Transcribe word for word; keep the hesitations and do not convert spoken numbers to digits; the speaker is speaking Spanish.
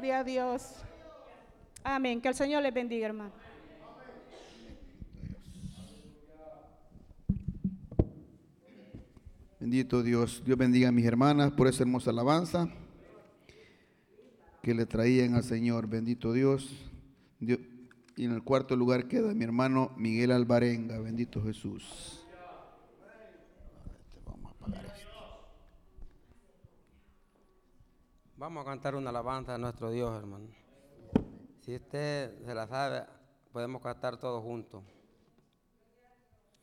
Gloria a Dios. Amén. Que el Señor les bendiga, hermano. Bendito Dios. Dios bendiga a mis hermanas por esa hermosa alabanza que le traían al Señor. Bendito Dios. Dios. Y en el cuarto lugar queda mi hermano Miguel Alvarenga. Bendito Jesús. Vamos a apagar esto. Vamos a cantar una alabanza a nuestro Dios, hermano. Si usted se la sabe, podemos cantar todos juntos.